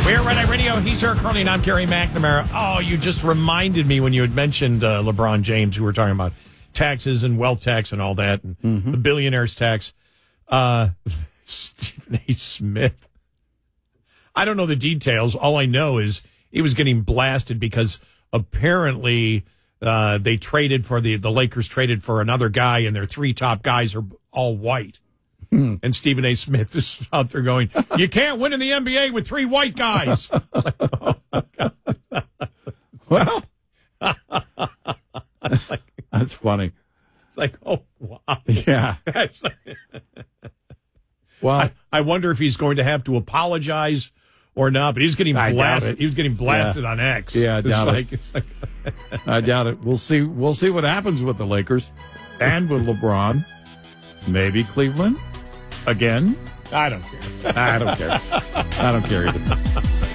We're Red Eye Radio. He's Eric Carly, and I'm Gary McNamara. Oh, you just reminded me when you had mentioned LeBron James. We were talking about taxes and wealth tax and all that, and the billionaire's tax. Stephen A. Smith. I don't know the details. All I know is he was getting blasted because apparently they traded for the Lakers traded for another guy, and their three top guys are all white. And Stephen A. Smith is out there going, "You can't win in the NBA with three white guys." Like, oh, well, that's funny. It's like, oh, wow. Yeah. Well, I wonder if he's going to have to apologize or not, but he's getting blasted. He was getting blasted on X. Yeah, I doubt it. It's like, I doubt it. We'll see what happens with the Lakers and with LeBron. Maybe Cleveland again. I don't care. I don't care. I don't care either.